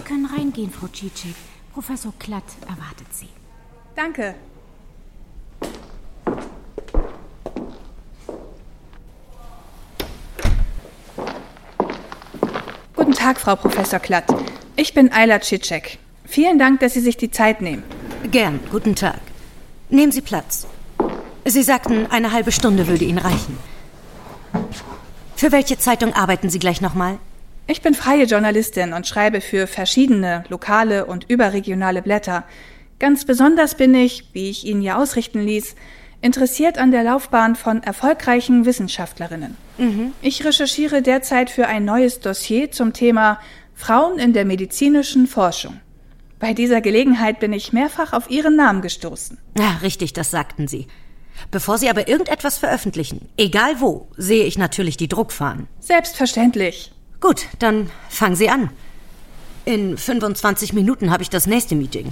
können reingehen, Frau Cicek. Professor Klatt erwartet Sie. Danke. Guten Tag, Frau Professor Klatt. Ich bin Ayla Cicek. Vielen Dank, dass Sie sich die Zeit nehmen. Gern, guten Tag. Nehmen Sie Platz. Sie sagten, eine halbe Stunde würde Ihnen reichen. Für welche Zeitung arbeiten Sie gleich nochmal? Ich bin freie Journalistin und schreibe für verschiedene lokale und überregionale Blätter. Ganz besonders bin ich, wie ich Ihnen ja ausrichten ließ, interessiert an der Laufbahn von erfolgreichen Wissenschaftlerinnen. Ich recherchiere derzeit für ein neues Dossier zum Thema Frauen in der medizinischen Forschung. Bei dieser Gelegenheit bin ich mehrfach auf Ihren Namen gestoßen. Ja, richtig, das sagten Sie. Bevor Sie aber irgendetwas veröffentlichen, egal wo, sehe ich natürlich die Druckfahnen. Selbstverständlich. Gut, dann fangen Sie an. In 25 Minuten habe ich das nächste Meeting.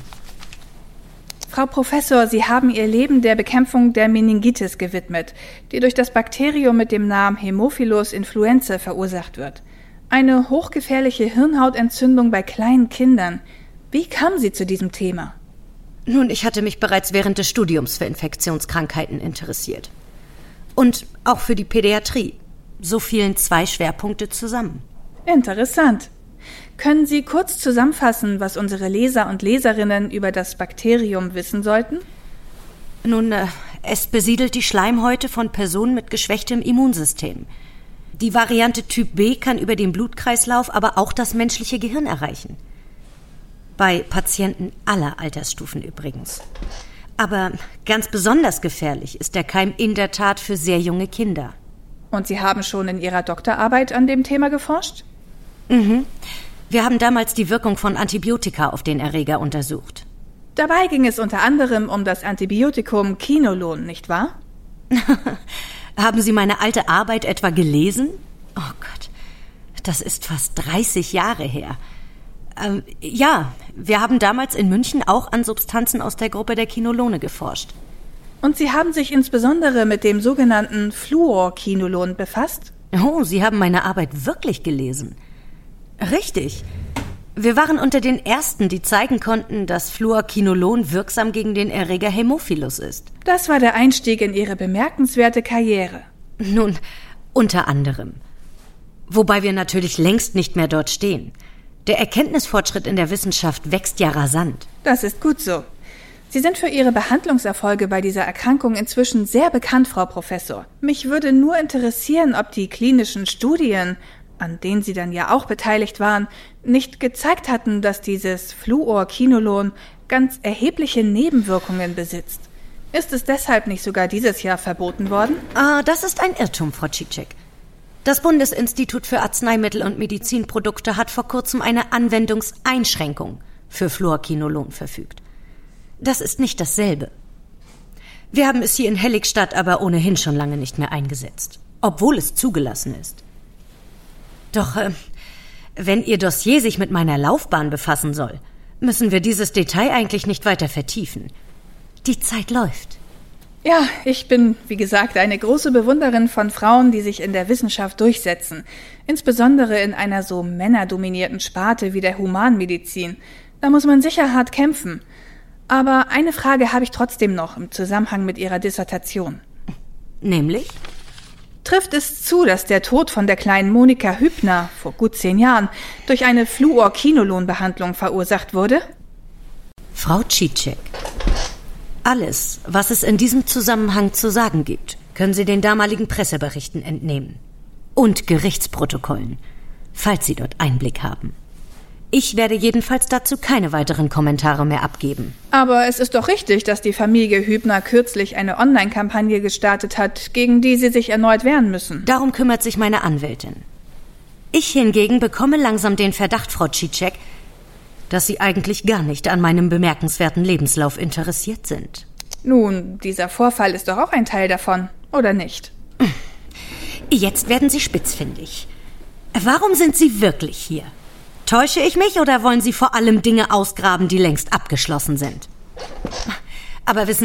Frau Professor, Sie haben Ihr Leben der Bekämpfung der Meningitis gewidmet, die durch das Bakterium mit dem Namen Haemophilus influenzae verursacht wird. Eine hochgefährliche Hirnhautentzündung bei kleinen Kindern. Wie kamen Sie zu diesem Thema? Nun, ich hatte mich bereits während des Studiums für Infektionskrankheiten interessiert. Und auch für die Pädiatrie. So fielen 2 Schwerpunkte zusammen. Interessant. Können Sie kurz zusammenfassen, was unsere Leser und Leserinnen über das Bakterium wissen sollten? Nun, es besiedelt die Schleimhäute von Personen mit geschwächtem Immunsystem. Die Variante Typ B kann über den Blutkreislauf aber auch das menschliche Gehirn erreichen. Bei Patienten aller Altersstufen übrigens. Aber ganz besonders gefährlich ist der Keim in der Tat für sehr junge Kinder. Und Sie haben schon in Ihrer Doktorarbeit an dem Thema geforscht? Wir haben damals die Wirkung von Antibiotika auf den Erreger untersucht. Dabei ging es unter anderem um das Antibiotikum Kinolon, nicht wahr? Haben Sie meine alte Arbeit etwa gelesen? Oh Gott, das ist fast 30 Jahre her. Ja, wir haben damals in München auch an Substanzen aus der Gruppe der Kinolone geforscht. Und Sie haben sich insbesondere mit dem sogenannten Fluorkinolon befasst? Oh, Sie haben meine Arbeit wirklich gelesen. Richtig. Wir waren unter den Ersten, die zeigen konnten, dass Fluorkinolon wirksam gegen den Erreger Haemophilus ist. Das war der Einstieg in Ihre bemerkenswerte Karriere. Nun, unter anderem. Wobei wir natürlich längst nicht mehr dort stehen. Der Erkenntnisfortschritt in der Wissenschaft wächst ja rasant. Das ist gut so. Sie sind für Ihre Behandlungserfolge bei dieser Erkrankung inzwischen sehr bekannt, Frau Professor. Mich würde nur interessieren, ob die klinischen Studien, an denen Sie dann ja auch beteiligt waren, nicht gezeigt hatten, dass dieses Fluorkinolon ganz erhebliche Nebenwirkungen besitzt. Ist es deshalb nicht sogar dieses Jahr verboten worden? Das ist ein Irrtum, Frau Cicek. Das Bundesinstitut für Arzneimittel und Medizinprodukte hat vor kurzem eine Anwendungseinschränkung für Fluorkinolon verfügt. Das ist nicht dasselbe. Wir haben es hier in Helligstadt aber ohnehin schon lange nicht mehr eingesetzt, obwohl es zugelassen ist. Doch wenn Ihr Dossier sich mit meiner Laufbahn befassen soll, müssen wir dieses Detail eigentlich nicht weiter vertiefen. Die Zeit läuft. Ja, ich bin, wie gesagt, eine große Bewunderin von Frauen, die sich in der Wissenschaft durchsetzen. Insbesondere in einer so männerdominierten Sparte wie der Humanmedizin. Da muss man sicher hart kämpfen. Aber eine Frage habe ich trotzdem noch im Zusammenhang mit Ihrer Dissertation. Nämlich? Trifft es zu, dass der Tod von der kleinen Monika Hübner vor gut 10 Jahren durch eine Fluorkinolonbehandlung verursacht wurde? Frau Cicek, alles, was es in diesem Zusammenhang zu sagen gibt, können Sie den damaligen Presseberichten entnehmen. Und Gerichtsprotokollen, falls Sie dort Einblick haben. Ich werde jedenfalls dazu keine weiteren Kommentare mehr abgeben. Aber es ist doch richtig, dass die Familie Hübner kürzlich eine Online-Kampagne gestartet hat, gegen die sie sich erneut wehren müssen. Darum kümmert sich meine Anwältin. Ich hingegen bekomme langsam den Verdacht, Frau Cicek, dass Sie eigentlich gar nicht an meinem bemerkenswerten Lebenslauf interessiert sind. Nun, dieser Vorfall ist doch auch ein Teil davon, oder nicht? Jetzt werden Sie spitzfindig. Warum sind Sie wirklich hier? Täusche ich mich oder wollen Sie vor allem Dinge ausgraben, die längst abgeschlossen sind? Aber wissen